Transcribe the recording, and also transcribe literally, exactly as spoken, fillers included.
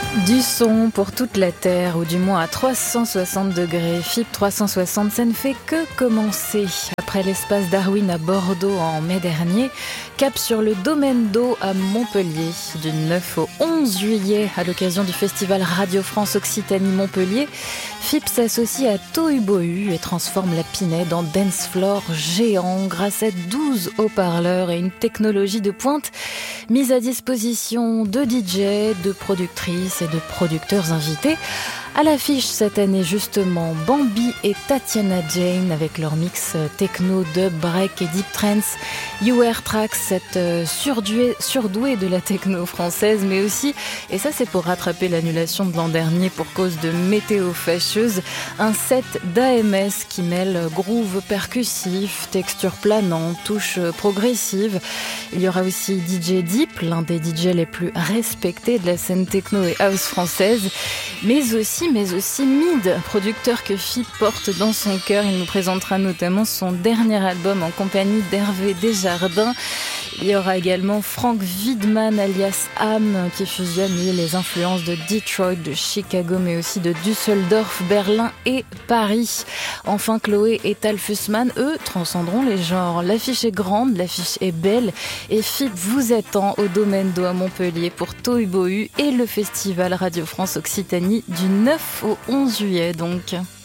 Du son pour toute la Terre, ou du moins à trois cent soixante degrés. F I P trois cent soixante, ça ne fait que commencer. Après l'espace Darwin à Bordeaux en mai dernier, cap sur le domaine d'eau à Montpellier. Du neuf au onze juillet, à l'occasion du festival Radio France Occitanie Montpellier, F I P s'associe à Tohubohu et transforme la Pinède en dance floor géant grâce à douze haut-parleurs et une technologie de pointe mise à disposition de D J, de productrices et de producteurs invités. À l'affiche cette année justement, Bambi et Tatiana Jane avec leur mix techno, dub, break et deep trance. You Air Tracks, cette surdouée, surdouée de la techno française, mais aussi, et ça c'est pour rattraper l'annulation de l'an dernier pour cause de météo fâcheuse, un set d'A M S qui mêle groove percussif, texture planante, touche progressive. Il y aura aussi D J Deep, l'un des D J les plus respectés de la scène techno et house française, mais aussi mais aussi Mid, producteur que F I P porte dans son cœur. Il nous présentera notamment son dernier album en compagnie d'Hervé Desjardins. Il y aura également Frank Widman alias Am qui fusionne les influences de Detroit, de Chicago, mais aussi de Düsseldorf, Berlin et Paris. Enfin, Chloé et Tal Fussman, eux, transcenderont les genres. L'affiche est grande, l'affiche est belle et F I P vous attend au domaine d'eau à Montpellier pour Tohubohu et le festival Radio France Occitanie du neuf au onze juillet donc.